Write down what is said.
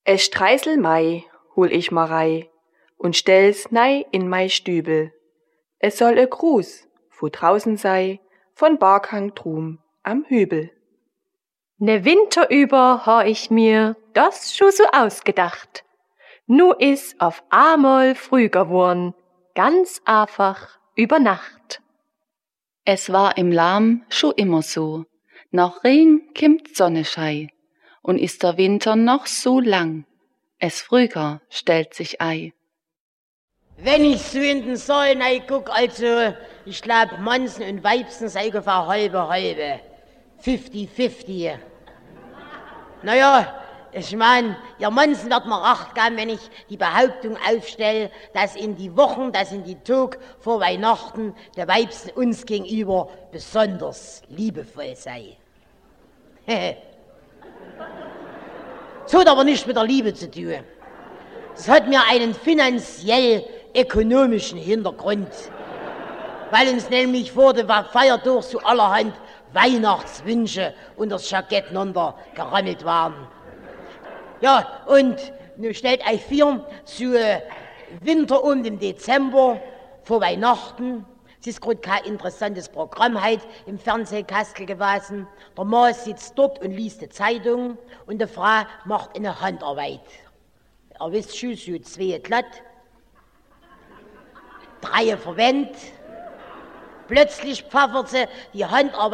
Es Streisel Mai hol ich Marei und stell's nei in mei Stübel. Es soll Gruß, wo draußen sei, von Barkhang drum am Hübel. Ne Winter über ha ich mir das scho so ausgedacht. Nu is auf einmal früh geworden, ganz einfach über Nacht. Es war im Lahm scho immer so. Nach Regen kimmt Sonnenschei und ist der Winter noch so lang. Es Frühjahr stellt sich ei. Wenn ich so in den Saal guck, also, ich glaub, Mannsen und Weibsen sei ungefähr halbe. 50-50. Naja, ich mein, ihr Mannsen wird mir recht geben, wenn ich die Behauptung aufstelle, dass in die Wochen, dass in die Tage vor Weihnachten der Weibsen uns gegenüber besonders liebevoll sei. Das hat aber nichts mit der Liebe zu tun. Das hat mir einen finanziell-ökonomischen Hintergrund, weil uns nämlich vor dem Feiertag so allerhand Weihnachtswünsche unter das Jackett gerammelt waren. Ja, und nun stellt euch vor, so Winter dem Dezember vor Weihnachten. Es ist gerade kein interessantes Programm heute im Fernsehkastel gewesen. Der Mann sitzt dort und liest die Zeitung und die Frau macht eine Handarbeit. Ihr wisst schon, so 2 glatt, 3 verwendet. Plötzlich pfeffert sie die Handarbeit